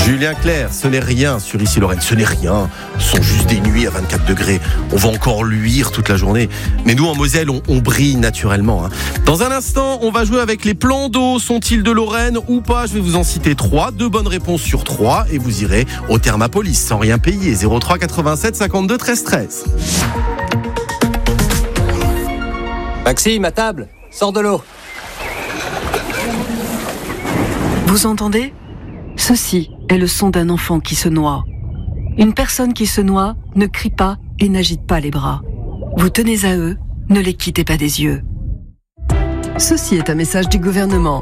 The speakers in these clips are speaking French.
Julien Clerc, ce n'est rien sur Ici Lorraine, ce n'est rien. Ce sont juste des nuits à 24 degrés. On va encore luire toute la journée. Mais nous, en Moselle, on brille naturellement. Dans un instant, on va jouer avec les plans d'eau. Sont-ils de Lorraine ou pas? Je vais vous en citer 3. 2 bonnes réponses sur 3. Et vous irez au Thermapolis sans rien payer. 03 87 52 13 13. Maxime, à table, sors de l'eau. Vous entendez ? Ceci est le son d'un enfant qui se noie. Une personne qui se noie ne crie pas et n'agite pas les bras. Vous tenez à eux, ne les quittez pas des yeux. Ceci est un message du gouvernement.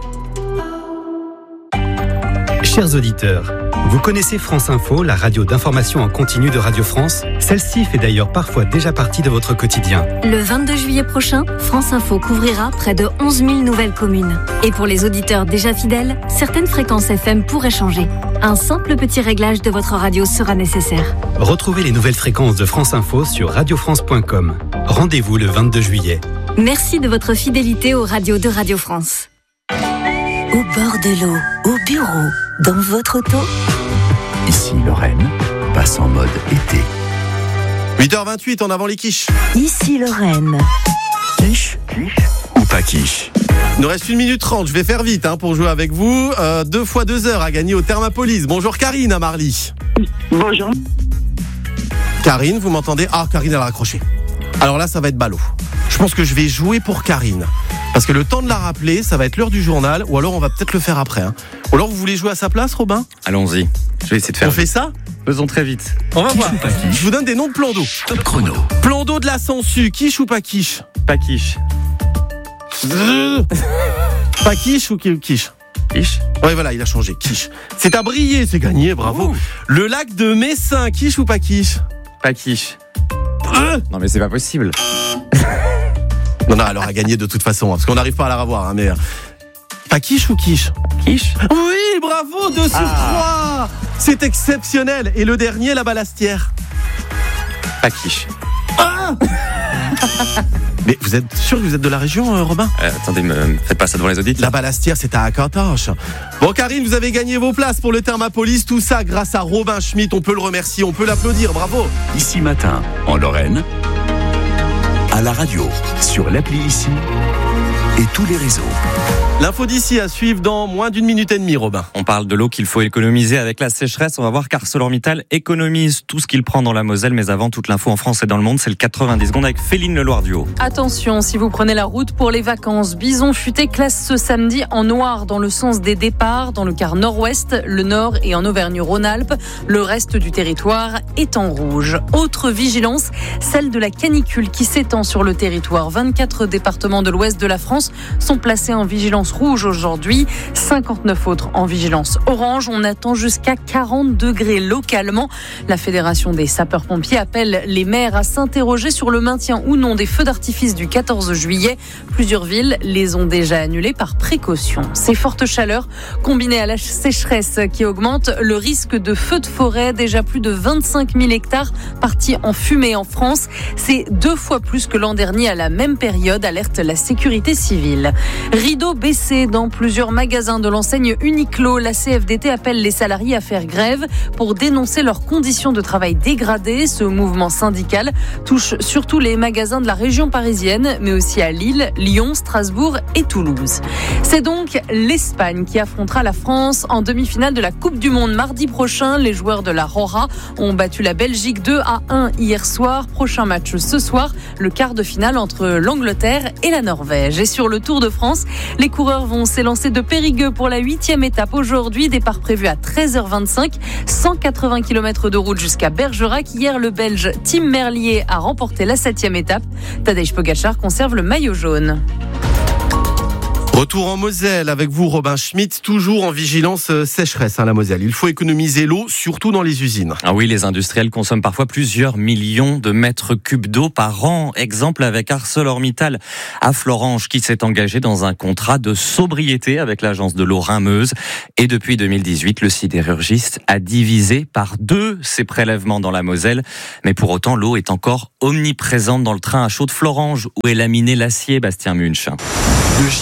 Chers auditeurs, vous connaissez France Info, la radio d'information en continu de Radio France? Celle-ci fait d'ailleurs parfois déjà partie de votre quotidien. Le 22 juillet prochain, France Info couvrira près de 11 000 nouvelles communes. Et pour les auditeurs déjà fidèles, certaines fréquences FM pourraient changer. Un simple petit réglage de votre radio sera nécessaire. Retrouvez les nouvelles fréquences de France Info sur radiofrance.com. Rendez-vous le 22 juillet. Merci de votre fidélité aux radios de Radio France. Au bord de l'eau, au bureau, dans votre auto. Ici Lorraine passe en mode été. 8h28, en avant les quiches. Ici Lorraine. Quiche ou pas quiche? Il nous reste 1 minute 30, je vais faire vite pour jouer avec vous. 2 fois 2 heures à gagner au Thermapolis. Bonjour Karine à Marly. Bonjour. Karine, vous m'entendez? Ah, Karine elle a raccroché. Alors là, ça va être ballot. Je pense que je vais jouer pour Karine. Parce que le temps de la rappeler, ça va être l'heure du journal, ou alors on va peut-être le faire après. Ou alors vous voulez jouer à sa place, Robin? Allons-y, je vais essayer de faire. On fait ça? Faisons très vite. On va voir. Je vous donne des noms de plans d'eau. Top chrono. Plan d'eau de la Sangsue, quiche ou pas quiche? Pas quiche. Pas quiche ou quiche? Quiche. Ouais, voilà, il a changé, quiche. C'est à Briey, c'est gagné, bravo. Le lac de Messin, quiche ou pas quiche? Pas quiche. Non mais c'est pas possible. Non, elle aura gagné de toute façon, parce qu'on n'arrive pas à la revoir. Mais pas quiche ou quiche? Quiche. Oui, bravo, 2 sur 3. C'est exceptionnel. Et le dernier, la Balastière? Pas quiche. Mais vous êtes sûr que vous êtes de la région, Robin? Attendez, me faites pas ça devant les auditeurs. La Balastière, c'est à Acantoche. Bon, Karine, vous avez gagné vos places pour le Thermapolis. Tout ça grâce à Robin Schmitt. On peut le remercier, on peut l'applaudir. Bravo. Ici matin, en Lorraine, à la radio, sur l'appli Ici et tous les réseaux. L'info d'ici à suivre dans moins d'1 minute et demie, Robin. On parle de l'eau qu'il faut économiser avec la sécheresse. On va voir qu'ArcelorMittal économise tout ce qu'il prend dans la Moselle. Mais avant, toute l'info en France et dans le monde, c'est le 90 secondes avec Féline Leloir-Duhaut. Attention, si vous prenez la route pour les vacances, Bison Futé classe ce samedi en noir dans le sens des départs, dans le quart nord-ouest, le nord et en Auvergne-Rhône-Alpes. Le reste du territoire est en rouge. Autre vigilance, celle de la canicule qui s'étend sur le territoire. 24 départements de l'ouest de la France sont placés en vigilance rouge aujourd'hui, 59 autres en vigilance orange. On attend jusqu'à 40 degrés localement. La Fédération des sapeurs-pompiers appelle les maires à s'interroger sur le maintien ou non des feux d'artifice du 14 juillet. Plusieurs villes les ont déjà annulés par précaution. Ces fortes chaleurs, combinées à la sécheresse qui augmente, le risque de feux de forêt, déjà plus de 25 000 hectares partis en fumée en France. C'est 2 fois plus que l'an dernier à la même période, alerte la sécurité civile. Rideau baissé dans plusieurs magasins de l'enseigne Uniqlo. La CFDT appelle les salariés à faire grève pour dénoncer leurs conditions de travail dégradées. Ce mouvement syndical touche surtout les magasins de la région parisienne, mais aussi à Lille, Lyon, Strasbourg et Toulouse. C'est donc l'Espagne qui affrontera la France en demi-finale de la Coupe du Monde mardi prochain. Les joueurs de la Rora ont battu la Belgique 2-1 hier soir. Prochain match ce soir, le quart de finale entre l'Angleterre et la Norvège. Et sur le Tour de France, les coureurs vont s'élancer de Périgueux pour la 8e étape aujourd'hui. Départ prévu à 13h25. 180 km de route jusqu'à Bergerac. Hier, le Belge Tim Merlier a remporté la 7e étape. Tadej Pogačar conserve le maillot jaune. Retour en Moselle avec vous, Robin Schmitt, toujours en vigilance sécheresse, la Moselle. Il faut économiser l'eau, surtout dans les usines. Ah oui, les industriels consomment parfois plusieurs millions de mètres cubes d'eau par an. Exemple avec ArcelorMittal à Florange, qui s'est engagé dans un contrat de sobriété avec l'agence de l'eau Rhin-Meuse. Et depuis 2018, le sidérurgiste a divisé par 2 ses prélèvements dans la Moselle. Mais pour autant, l'eau est encore omniprésente dans le train à chaud de Florange, où est laminé l'acier, Bastien Munch. De gigantesques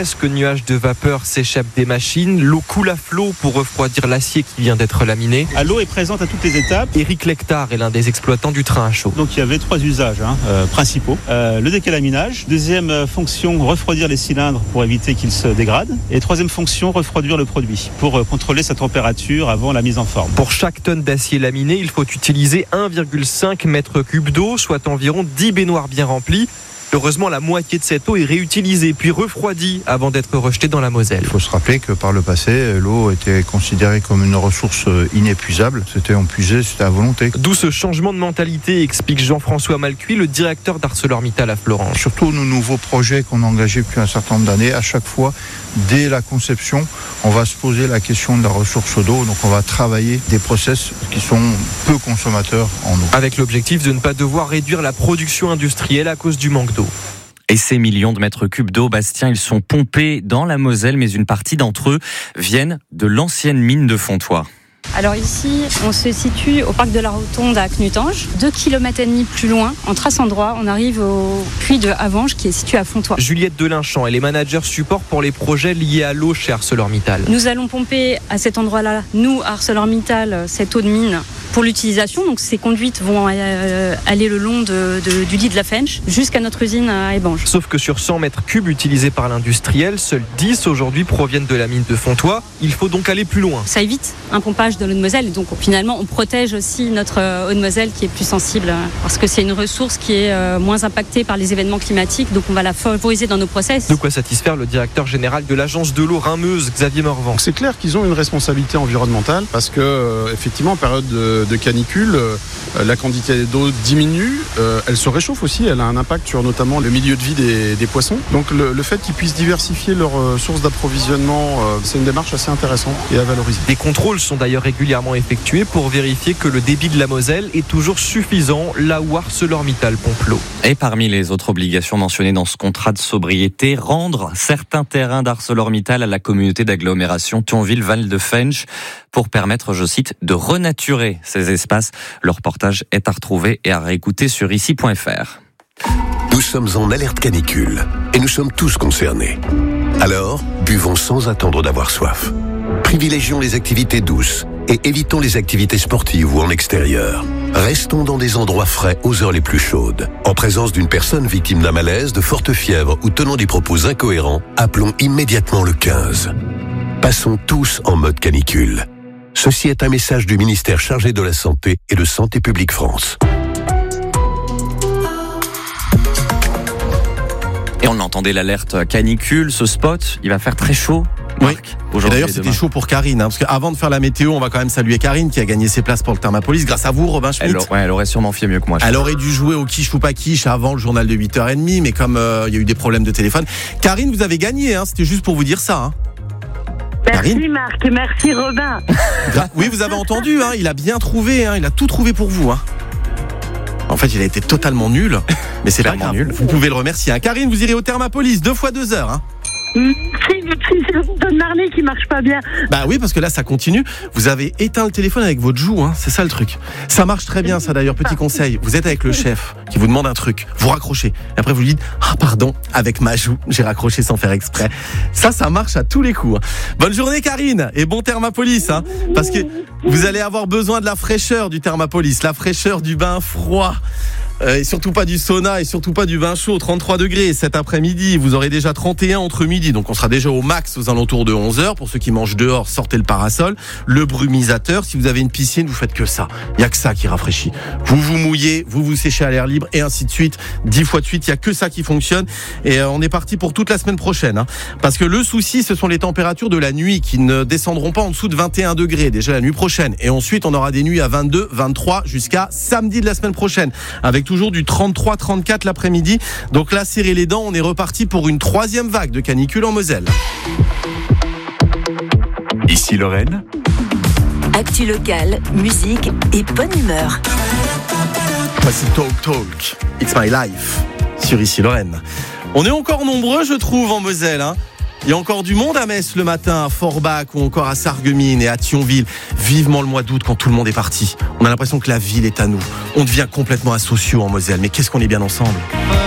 presque nuage de vapeur s'échappe des machines. L'eau coule à flot pour refroidir l'acier qui vient d'être laminé. L'eau est présente à toutes les étapes. Éric Lectard est l'un des exploitants du train à chaud. Donc il y avait 3 usages principaux. Le décalaminage. Deuxième fonction, refroidir les cylindres pour éviter qu'ils se dégradent. Et troisième fonction, refroidir le produit pour contrôler sa température avant la mise en forme. Pour chaque tonne d'acier laminé, il faut utiliser 1,5 mètre cube d'eau, soit environ 10 baignoires bien remplies. Heureusement, la moitié de cette eau est réutilisée puis refroidie avant d'être rejetée dans la Moselle. Il faut se rappeler que par le passé, l'eau était considérée comme une ressource inépuisable. On puisait, c'était à volonté. D'où ce changement de mentalité, explique Jean-François Malcuit, le directeur d'ArcelorMittal à Florange. Surtout nos nouveaux projets qu'on a engagés depuis un certain nombre d'années, à chaque fois, dès la conception, on va se poser la question de la ressource d'eau. Donc on va travailler des process qui sont peu consommateurs en eau. Avec l'objectif de ne pas devoir réduire la production industrielle à cause du manque d'eau. Et ces millions de mètres cubes d'eau, Bastien, ils sont pompés dans la Moselle, mais une partie d'entre eux viennent de l'ancienne mine de Fontoy. Alors ici, on se situe au parc de la Rotonde à Knutange. 2,5 km plus loin, en traçant droit, on arrive au puits de Havange qui est situé à Fontoy. Juliette Delinchamp, elle est manager support pour les projets liés à l'eau chez ArcelorMittal. Nous allons pomper à cet endroit-là, nous, ArcelorMittal, cette eau de mine pour l'utilisation. Donc ces conduites vont aller le long du lit de la Fench jusqu'à notre usine à Ébange. Sauf que sur 100 mètres cubes utilisés par l'industriel, seuls 10 aujourd'hui proviennent de la mine de Fontoy. Il faut donc aller plus loin. Ça évite un pompage de l'eau de Moselle. Donc finalement, on protège aussi notre eau de Moselle qui est plus sensible parce que c'est une ressource qui est moins impactée par les événements climatiques. Donc on va la favoriser dans nos process. De quoi satisfaire le directeur général de l'agence de l'eau Rhin-Meuse, Xavier Morvan. C'est clair qu'ils ont une responsabilité environnementale parce que effectivement, en période de canicule, la quantité d'eau diminue. Elle se réchauffe aussi. Elle a un impact sur notamment le milieu de vie des poissons. Donc le fait qu'ils puissent diversifier leurs sources d'approvisionnement, c'est une démarche assez intéressante et à valoriser. Des contrôles sont d'ailleurs régulièrement effectués pour vérifier que le débit de la Moselle est toujours suffisant là où ArcelorMittal pompe l'eau. Et parmi les autres obligations mentionnées dans ce contrat de sobriété, rendre certains terrains d'ArcelorMittal à la communauté d'agglomération Thionville-Val de Fench pour permettre, je cite, de renaturer ces espaces. Le reportage est à retrouver et à réécouter sur ici.fr. Nous sommes en alerte canicule et nous sommes tous concernés. Alors, buvons sans attendre d'avoir soif. Privilégions les activités douces et évitons les activités sportives ou en extérieur. Restons dans des endroits frais aux heures les plus chaudes. En présence d'une personne victime d'un malaise, de forte fièvre ou tenant des propos incohérents, appelons immédiatement le 15. Passons tous en mode canicule. Ceci est un message du ministère chargé de la Santé et de Santé publique France. Et on entendait l'alerte canicule, ce spot, il va faire très chaud. Marc, oui. D'ailleurs, c'était chaud pour Karine, parce qu'avant de faire la météo, on va quand même saluer Karine qui a gagné ses places pour le Thermapolis grâce à vous, Robin Schmitt. Elle aurait sûrement fait mieux que moi. Elle aurait dû jouer au quiche ou pas quiche avant le journal de 8h30, mais comme il y a eu des problèmes de téléphone. Karine, vous avez gagné, c'était juste pour vous dire ça. Merci Karine Marc, merci Robin. Oui, vous avez entendu, il a bien trouvé, il a tout trouvé pour vous. En fait, il a été totalement nul, mais c'est pas grave. Nul. Vous pouvez le remercier. Karine, vous irez au Thermapolis 2 fois 2 heures. C'est le bouton de Marley qui marche pas bien. Bah oui, parce que là, ça continue. Vous avez éteint le téléphone avec votre joue, c'est ça le truc. Ça marche très bien, ça d'ailleurs. Petit conseil, vous êtes avec le chef qui vous demande un truc, vous raccrochez. Et après, vous lui dites, pardon, avec ma joue, j'ai raccroché sans faire exprès. Ça marche à tous les coups. Bonne journée, Karine, et bon Thermapolis, parce que vous allez avoir besoin de la fraîcheur du Thermapolis, la fraîcheur du bain froid. Et surtout pas du sauna et surtout pas du bain chaud. 33 degrés cet après-midi, vous aurez déjà 31 entre midi, donc on sera déjà au max aux alentours de 11h. Pour ceux qui mangent dehors, sortez le parasol, le brumisateur. Si vous avez une piscine, vous faites que ça. Il y a que ça qui rafraîchit. Vous vous mouillez, vous vous séchez à l'air libre et ainsi de suite. 10 fois de suite, il y a que ça qui fonctionne. Et on est parti pour toute la semaine prochaine, parce que le souci, ce sont les températures de la nuit qui ne descendront pas en dessous de 21 degrés déjà la nuit prochaine. Et ensuite, on aura des nuits à 22, 23 jusqu'à samedi de la semaine prochaine, avec toujours du 33-34 l'après-midi. Donc là, serrez les dents, on est reparti pour une 3e vague de canicule en Moselle. Ici Lorraine. Actu locale, musique et bonne humeur. Voici Talk, It's My Life, sur Ici Lorraine. On est encore nombreux, je trouve, en Moselle, Il y a encore du monde à Metz le matin, à Forbach ou encore à Sarreguemines et à Thionville. Vivement le mois d'août quand tout le monde est parti. On a l'impression que la ville est à nous. On devient complètement asociaux en Moselle. Mais qu'est-ce qu'on est bien ensemble.